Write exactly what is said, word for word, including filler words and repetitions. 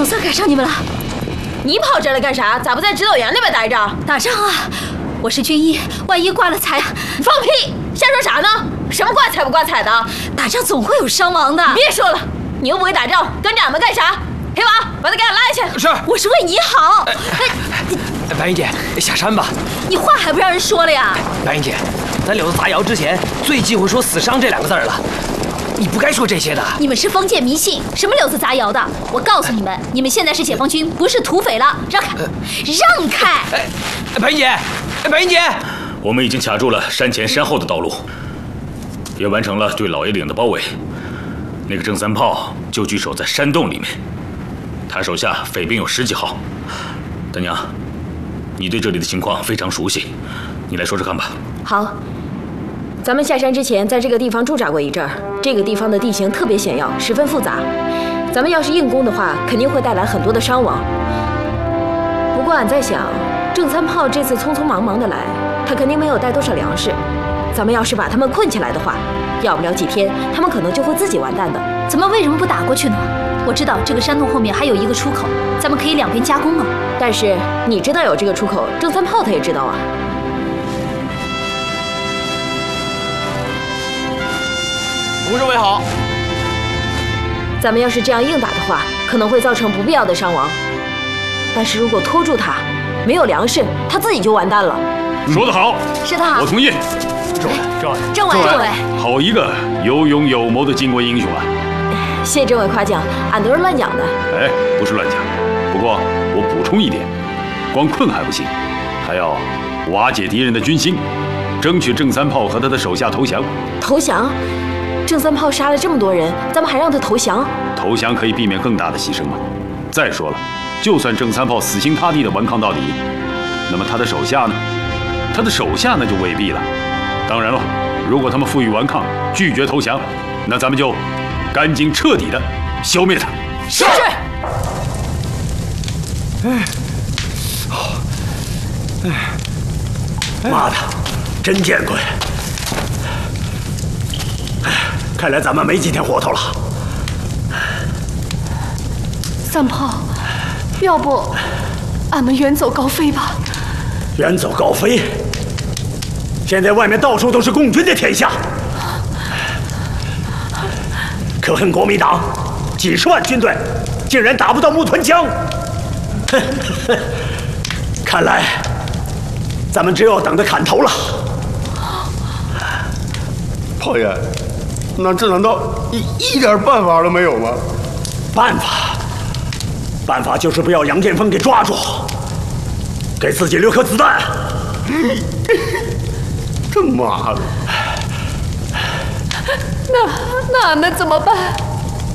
算赶上你们了。 你跑这儿来干啥？咋不在指导员那边待着？ 打仗啊！我是军医，万一挂了彩…… 你放屁！瞎说啥呢？什么挂彩不挂彩的？ 打仗总会有伤亡的。 别说了，你又不会打仗，跟着俺们干啥？黑娃，把他给俺拉下去。 是， 我是为你好。哎， 白云姐，下山吧。 你话还不让人说了呀？ 白云姐，咱柳子砸窑之前最忌讳说死伤这两个字了。你不该说这些的。 你们是封建迷信，什么柳子砸窑的？我告诉你们，你们现在是解放军，不是土匪了。让开，让开！ 哎，白云姐，白云姐， 我们已经卡住了山前山后的道路，也完成了对老爷岭的包围。那个郑三炮就据守在山洞里面，他手下匪兵有十几号。大娘，你对这里的情况非常熟悉，你来说说看吧。 好。咱们下山之前，在这个地方驻扎过一阵儿。这个地方的地形特别险要，十分复杂。咱们要是硬攻的话，肯定会带来很多的伤亡。不过俺在想，郑三炮这次匆匆忙忙的来，他肯定没有带多少粮食。咱们要是把他们困起来的话，要不了几天，他们可能就会自己完蛋的。 咱们为什么不打过去呢？我知道这个山洞后面还有一个出口，咱们可以两边夹攻啊。 但是你知道有这个出口，郑三炮他也知道啊。 吴政委好。 咱们要是这样硬打的话，可能会造成不必要的伤亡。但是如果拖住他，没有粮食，他自己就完蛋了。 说得好， 是的， 我同意。 政委，政委， 政委，政委， 好一个有勇有谋的巾帼英雄啊！ 谢谢政委夸奖，俺都是乱讲的。 哎，不是乱讲。不过我补充一点，光困还不行，还要瓦解敌人的军心，争取郑三炮和他的手下投降。 投降？郑三炮杀了这么多人，咱们还让他投降？ 投降可以避免更大的牺牲吗？再说了，就算郑三炮死心塌地的顽抗到底，那么他的手下呢？他的手下那就未必了。当然了，如果他们负隅顽抗，拒绝投降，那咱们就赶紧彻底的消灭他。 是。 哎，哎，妈的，真见鬼！看来咱们没几天活头了。 三炮，要不俺们远走高飞吧？ 远走高飞？现在外面到处都是共军的天下，可恨国民党几十万军队竟然打不到木屯江。看来咱们只有等着砍头了。 炮爷，那这难道一一点办法都没有吗？ 办法，办法就是不要杨建锋给抓住，给自己留颗子弹。 这妈的！ 那那俺们怎么办？